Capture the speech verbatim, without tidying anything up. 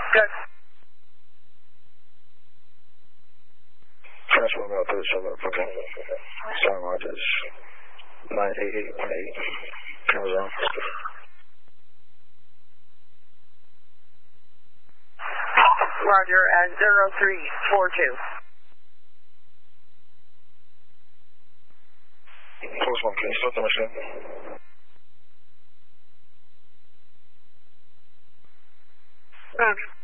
Good. Transport about third show up, okay. Sorry, Rogers. nine eight eight one eight. Cameras on. Roger, at zero three four two. Post one, can you start the machine? Good.